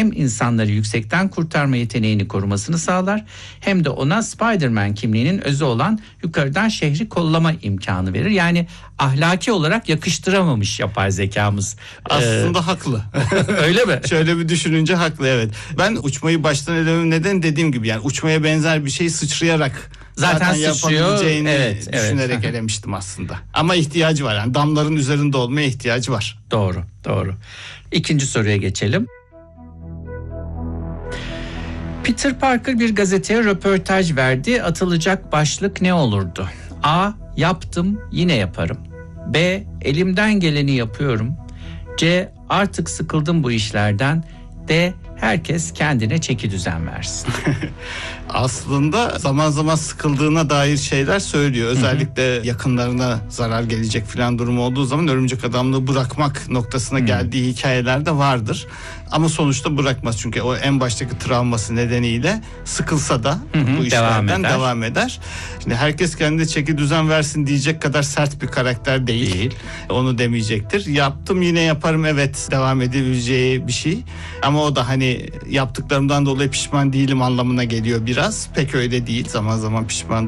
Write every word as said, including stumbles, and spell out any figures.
hem insanları yüksekten kurtarma yeteneğini korumasını sağlar hem de ona Spider-Man kimliğinin özü olan yukarıdan şehri kollama imkanı verir. Yani ahlaki olarak yakıştıramamış yapay zekamız. Aslında ee, haklı. Öyle mi? Şöyle bir düşününce haklı, evet. Ben uçmayı baştan elememin nedeni dediğim gibi yani uçmaya benzer bir şey sıçrayarak zaten, zaten yapabileceğini evet, düşünerek evet. elemiştim aslında. Ama ihtiyacı var, yani damların üzerinde olmaya ihtiyacı var. Doğru, doğru. İkinci soruya geçelim. Peter Parker bir gazeteye röportaj verdi. Atılacak başlık ne olurdu? A. Yaptım, yine yaparım. B. Elimden geleni yapıyorum. C. Artık sıkıldım bu işlerden. D. Herkes kendine çekidüzen versin. Aslında zaman zaman sıkıldığına dair şeyler söylüyor. Özellikle hı hı. yakınlarına zarar gelecek falan durumu olduğu zaman örümcek adamlığı bırakmak noktasına hı. geldiği hikayeler de vardır. Ama sonuçta bırakmaz, çünkü o en baştaki travması nedeniyle sıkılsa da hı hı, bu işlerden devam eder. devam eder. Şimdi herkes kendine çeki düzen versin diyecek kadar sert bir karakter değil. değil. Onu demeyecektir. Yaptım, yine yaparım, evet, devam edebileceği bir şey. Ama o da hani yaptıklarımdan dolayı pişman değilim anlamına geliyor biraz. Pek öyle değil. Zaman zaman pişman